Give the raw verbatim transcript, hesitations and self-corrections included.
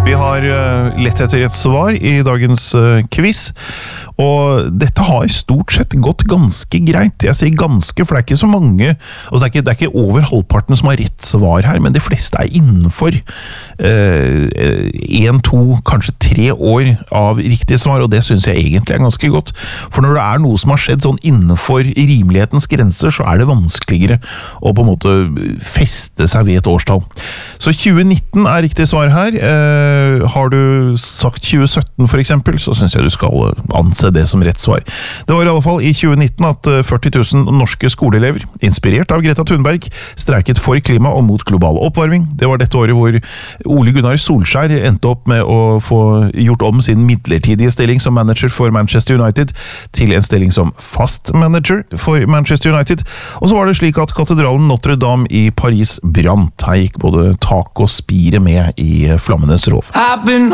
Vi har uh, lett etter et svar i dagens uh, quiz, og dette har stort sett gått ganske greit. Jeg sier ganske, for det er ikke så mange, altså det er ikke, det er ikke over halvparten som har rett svar her, men de fleste er innenfor uh, en, to, kanskje tre år av riktig svar, og det synes jeg egentlig er ganske godt. For når det er noe som har skjedd sånn innenfor rimelighetens grenser, så er det vanskeligere å på en måte feste seg ved et årstall. Så tjue nitten er riktig svar her. Eh, har du sagt tjue sytten for eksempel, så synes jeg du skal anse det som rett svar. Det var i alle fall i tjue nitten at førti tusen norske skoleelever, inspirert av Greta Thunberg, streiket for klima og mot global oppvarming. Det var dette året hvor Ole Gunnar Solskjær endte opp med å få gjort om sin midlertidige stilling som manager for Manchester United til en stilling som fast manager for Manchester United. Og så var det slik at katedralen Notre Dame i Paris brant. Her gikk både tak og spire med i flammenes rov.